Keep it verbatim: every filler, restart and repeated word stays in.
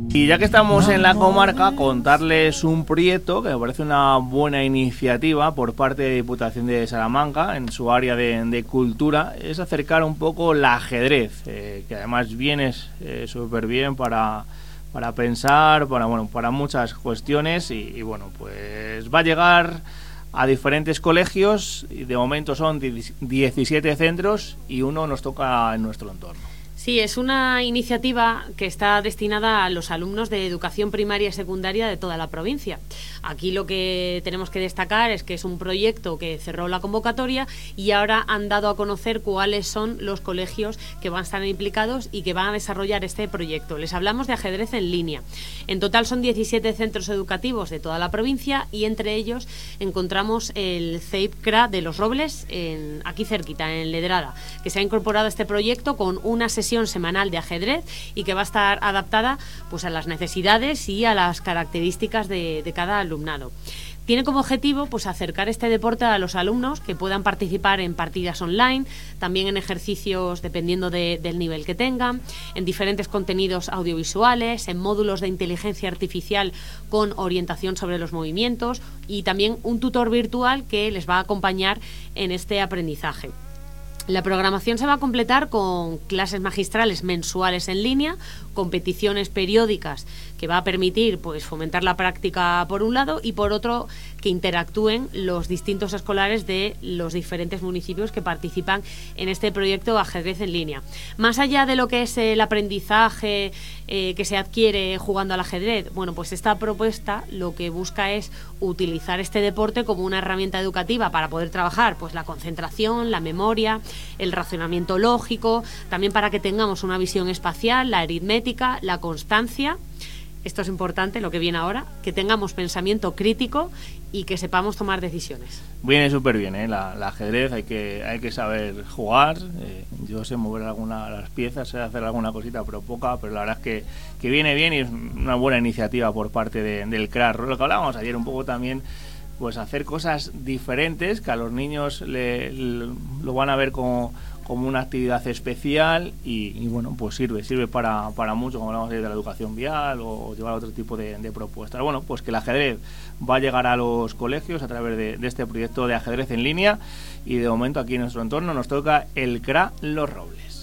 Y ya que estamos en la comarca, contarles un proyecto que me parece una buena iniciativa por parte de Diputación de Salamanca en su área de, de cultura, es acercar un poco el ajedrez, eh, que además viene eh, súper bien para, para pensar, para, bueno, para muchas cuestiones y, y bueno, pues va a llegar a diferentes colegios y de momento son diecisiete centros y uno nos toca en nuestro entorno. Sí, es una iniciativa que está destinada a los alumnos de educación primaria y secundaria de toda la provincia. Aquí lo que tenemos que destacar es que es un proyecto que cerró la convocatoria y ahora han dado a conocer cuáles son los colegios que van a estar implicados y que van a desarrollar este proyecto. Les hablamos de ajedrez en línea. En total son diecisiete centros educativos de toda la provincia y entre ellos encontramos el C E I P C R A de Los Robles, en, aquí cerquita, en Ledrada, que se ha incorporado a este proyecto con una sesión semanal de ajedrez y que va a estar adaptada pues a las necesidades y a las características de, de cada alumnado. Tiene como objetivo pues acercar este deporte a los alumnos que puedan participar en partidas online, también en ejercicios dependiendo de, del nivel que tengan, en diferentes contenidos audiovisuales, en módulos de inteligencia artificial con orientación sobre los movimientos y también un tutor virtual que les va a acompañar en este aprendizaje. La programación se va a completar con clases magistrales mensuales en línea, competiciones periódicas que va a permitir pues fomentar la práctica por un lado y por otro que interactúen los distintos escolares de los diferentes municipios que participan en este proyecto ajedrez en línea. Más allá de lo que es el aprendizaje eh, que se adquiere jugando al ajedrez, bueno, pues esta propuesta lo que busca es utilizar este deporte como una herramienta educativa para poder trabajar pues la concentración, la memoria, el razonamiento lógico, también para que tengamos una visión espacial, la aritmética, la constancia. Esto es importante, lo que viene ahora, que tengamos pensamiento crítico y que sepamos tomar decisiones. Viene súper bien, ¿eh? La, la ajedrez, hay que hay que saber jugar. Eh, yo sé mover alguna las piezas, sé hacer alguna cosita, pero poca, pero la verdad es que, que viene bien y es una buena iniciativa por parte de, del C R A. Lo que hablábamos ayer un poco también, pues hacer cosas diferentes, que a los niños le, le, lo van a ver como... como una actividad especial y, y bueno, pues sirve, sirve para, para mucho, como hablamos de la educación vial o, o llevar otro tipo de, de propuestas. Bueno, pues que el ajedrez va a llegar a los colegios a través de, de este proyecto de ajedrez en línea y de momento aquí en nuestro entorno nos toca el C R A Los Robles.